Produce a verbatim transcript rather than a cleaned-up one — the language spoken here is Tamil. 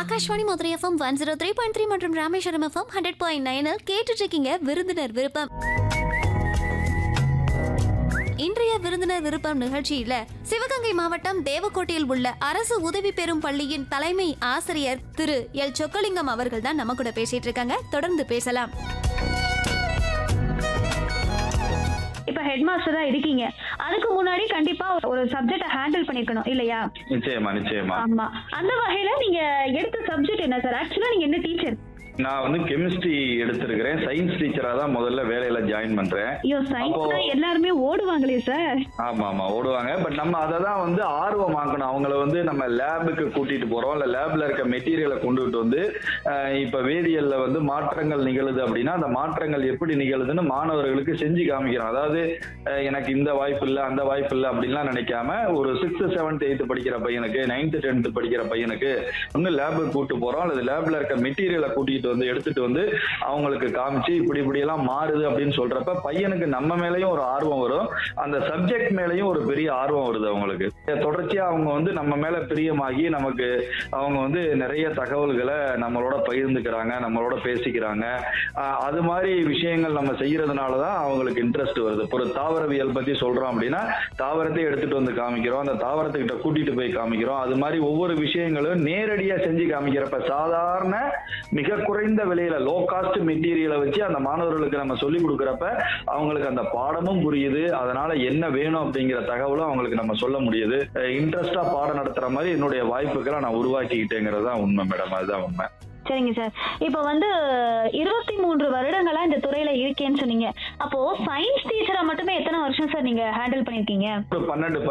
Akashvani Madurai FM one zero three point three மற்றும் ராமேஸ்வரம் எஃப்எம் ஹண்ட்ரட் பாயிண்ட் நைனில் கேட்டுட்டு இருக்கீங்க விருந்தினர் விருப்பம். இன்றைய விருந்தினர் விருப்பம் நிகழ்ச்சியில சிவகங்கை மாவட்டம் தேவக்கோட்டையில் உள்ள அரசு உதவி பெறும் பள்ளியின் தலைமை ஆசிரியர் திரு எல் சொக்கலிங்கம் அவர்கள் தான் நம்ம கூட பேசிட்டு இருக்காங்க. தொடர்ந்து பேசலாம். இப்ப ஹெட் மாஸ்டரா இருக்கீங்க, அதுக்கு முன்னாடி கண்டிப்பா ஒரு சப்ஜெக்ட ஹேண்டில் பண்ணிருக்கணும் இல்லையா? நிச்சயமா நிச்சயமா. ஆமா, அந்த வகையில நீங்க எடுத்த சப்ஜெக்ட் என்ன சார்? ஆக்சுவலா நீங்க என்ன டீச்சர்? நான் வந்து கெமிஸ்ட்ரி எடுத்திருக்கிறேன். சயின்ஸ் டீச்சரா தான் முதல்ல வேலையில ஜாயின் பண்றேன். ஐயோ, சயின்ஸ்னா எல்லாருமே ஓடுவாங்களே சார். ஆமா ஆமா ஓடுவாங்க. பட் நம்ம அதை தான் வந்து ஆர்வமாக்கணும். அவங்கள வந்து நம்ம லேபுக்கு கூட்டிட்டு போறோம், இல்ல லேப்ல இருக்க மெட்டீரியலை கொண்டுட்டு வந்து இப்ப வேதியியல்ல வந்து மாற்றங்கள் நிகழுது அப்படின்னா அந்த மாற்றங்கள் எப்படி நிகழுதுன்னு மாணவர்களுக்கு செஞ்சு காமிக்கிறோம். அதாவது எனக்கு இந்த வாய்ப்பு இல்லை அந்த வாய்ப்பு இல்லை அப்படின்லாம் நினைக்காம ஒரு சிக்ஸ்த் செவன்த் எயித்து படிக்கிற பையனுக்கு, நைன்த் டென்த் படிக்கிற பையனுக்கு ஒன்னு லேபுக்கு கூட்டு போறோம், அல்லது லேப்ல இருக்க மெட்டீரியலை கூட்டிட்டு வந்து எடுத்துட்டு வந்து அவங்களுக்கு காமிச்சு இப்படி இப்படி எல்லாம் மாறுது அப்படின்னு சொல்றப்ப பையனுக்கு நம்ம மேலயும் ஒரு ஆர்வம் வரும், அந்த சப்ஜெக்ட் மேலயும் ஒரு பெரிய ஆர்வம் வருது அவங்களுக்கு. தொடர்ச்சியா அவங்க வந்து நம்ம மேல பிரியமாகி நமக்கு அவங்க வந்து நிறைய தகவல்களை நம்மளோட பகிர்ந்துக்கிறாங்க, நம்மளோட பேசிக்கிறாங்க. அது மாதிரி விஷயங்கள் நம்ம செய்யறதுனாலதான் அவங்களுக்கு இன்ட்ரெஸ்ட் வருது. ஒரு தாவரவியல் பத்தி சொல்றோம் அப்படின்னா தாவரத்தை எடுத்துட்டு வந்து காமிக்கிறோம், அந்த தாவரத்துக்கிட்ட கூட்டிட்டு போய் காமிக்கிறோம். அது மாதிரி ஒவ்வொரு விஷயங்களும் நேரடியா செஞ்சு காமிக்கிறப்ப சாதாரண மிக குறைந்த விலையில லோ காஸ்ட் மெட்டீரியலை வச்சு அந்த மாணவர்களுக்கு நம்ம சொல்லி கொடுக்கறப்ப அவங்களுக்கு அந்த பாடமும் புரியுது, அதனால என்ன வேணும் அப்படிங்கிற தகவலும் அவங்களுக்கு நம்ம சொல்ல முடியுது. இன்ட்ரெஸ்டா பாடம் நடத்துற மாதிரி என்னுடைய வாய்ப்புகளை நான் உருவாக்கிக்கிட்டேங்கிறது தான் உண்மை மேடம். அதுதான் உண்மை. சரிங்க சார், இப்ப வந்து இருபத்தி மூன்று வருடங்களா இந்த துறையில இருக்கேன்னு சொன்னீங்க. அப்போ சயின்ஸ் டீச்சரா மட்டுமே எத்தனை வருஷம் சார் நீங்க ஹேண்டில் பண்ணிருக்கீங்க? பன்னெண்டு